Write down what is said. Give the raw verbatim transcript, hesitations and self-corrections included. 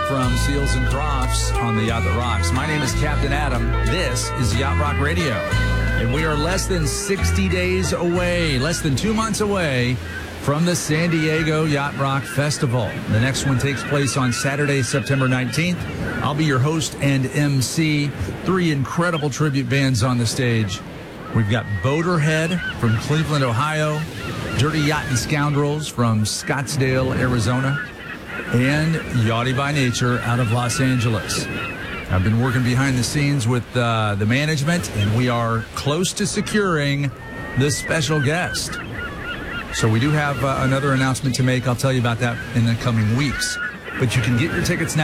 from Seals and Crofts on the Yacht That Rocks. My name is Captain Adam. This is Yacht Rock Radio. And we are less than sixty days away, less than two months away from the San Diego Yacht Rock Festival. The next one takes place on Saturday, September nineteenth. I'll be your host and M C. Three incredible tribute bands on the stage. We've got Boaterhead from Cleveland, Ohio, Dirty Yachting Scoundrels from Scottsdale, Arizona, and Yachty by Nature out of Los Angeles. I've been working behind the scenes with uh, the management, and we are close to securing this special guest. So we do have uh, another announcement to make. I'll tell you about that in the coming weeks. But you can get your tickets now.